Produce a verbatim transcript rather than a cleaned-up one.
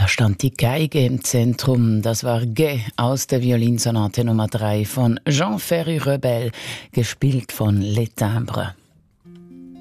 Da stand die Geige im Zentrum. Das war Gai aus der Violinsonate Nummer drei von Jean Ferry Rebel, gespielt von Les Timbres.